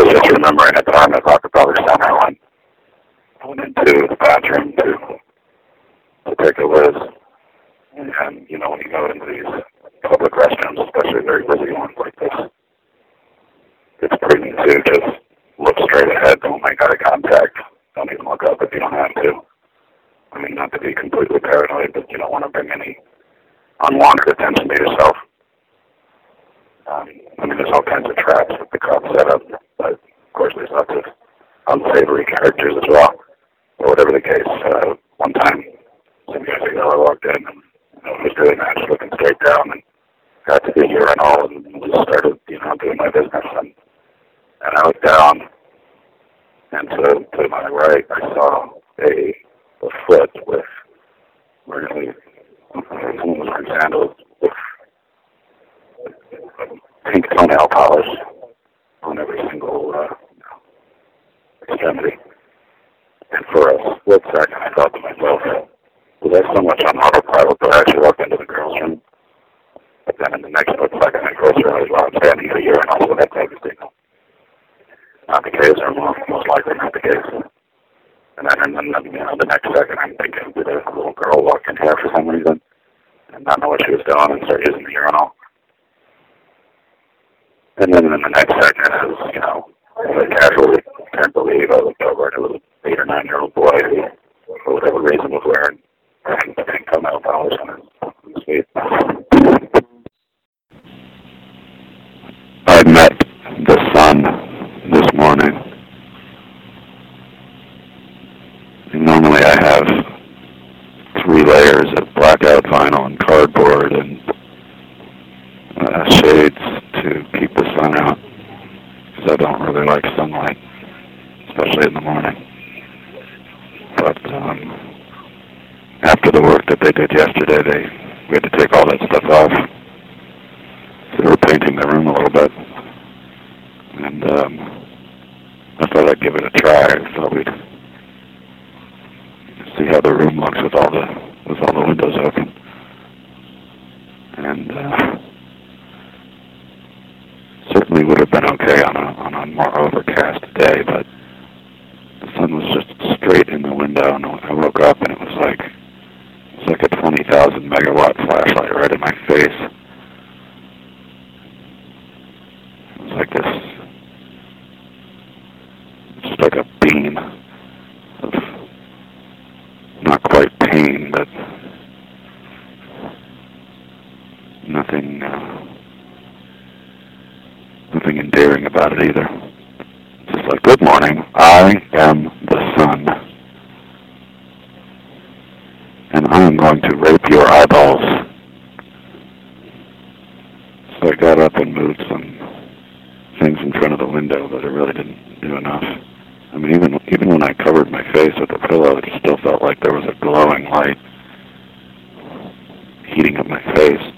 was just remembering at the time I thought the probably somehow I went into the bathroom to take a whiz. And, you know, when you go into these public restrooms, especially very busy ones like this, it's prudent to just look straight ahead. Don't make eye contact. Don't even look up if you don't have to. I mean, not to be completely paranoid, but you don't want to bring any unwanted attention to yourself. I mean, there's all kinds of traps that the cops set up, but of course there's lots of unsavory characters as well. But whatever the case, one time, some guy walked in and was doing that, just looking straight down, and got to the urinal and just started, you know, doing my business. And I looked down, and to my right, I saw a foot with really, someone was wearing sandals with pink toenail polish on every single extremity. And for a split second, I thought to myself, was I so much on autopilot that I actually walked into the girls' room? But then in the next split second, I closed her eyes while I'm standing at a urinal, so that type of thing. Not the case, or most likely not the case. And then you know, the next second, I'm thinking, did a little girl walk in here for some reason and not know what she was doing and start using the urinal? And then in the next second, as you know, I casually can't believe I looked over and it was an 8 or 9-year-old boy who, for whatever reason, was wearing pink toenail polish on his feet. I met the sun this morning. Normally I have 3 layers of blackout vinyl and cardboard and shades to keep the sun out, because I don't really like sunlight, especially in the morning. But after the work that they did yesterday, we had to take all that stuff off. So they were painting the room a little bit, and I thought I'd give it a try. I thought we'd see how the room looks with all the windows open. And certainly would have been okay on a more overcast day, but the sun was just straight in the window, and I woke up and it was like a 20,000 megawatt flashlight right in my face. It was like this, just like a beam of not quite pain, but nothing endearing about it either. It's just like, good morning, I am the sun, and I am going to rape your eyeballs. So I got up and moved some things in front of the window, but it really didn't do enough. I mean, even when I covered my face with a pillow, it still felt like there was a glowing light heating up my face.